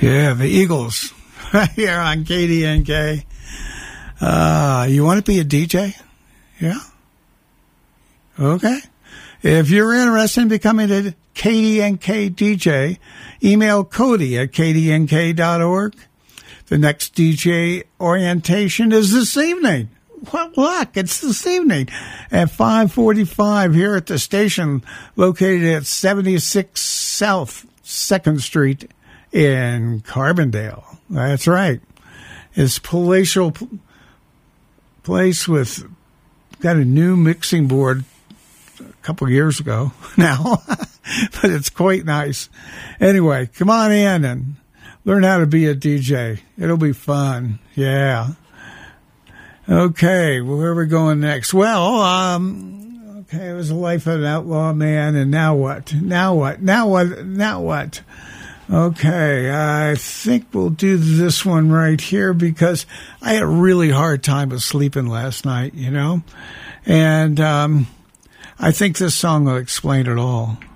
Yeah, the Eagles here on KDNK. You want to be a DJ? Yeah? Okay. If you're interested in becoming a KDNK DJ, email Cody at kdnk.org. The next DJ orientation is this evening. What luck, it's this evening at 5:45 here at the station located at 76 South 2nd Street in Carbondale. That's right. It's palatial place with got a new mixing board a couple of years ago now, but it's quite nice. Anyway, come on in and learn how to be a DJ. It'll be fun. Yeah. Okay, where are we going next? Well, okay, it was the life of an outlaw man, and now what? Now what? Okay, I think we'll do this one right here because I had a really hard time with sleeping last night, you know? And I think this song will explain it all.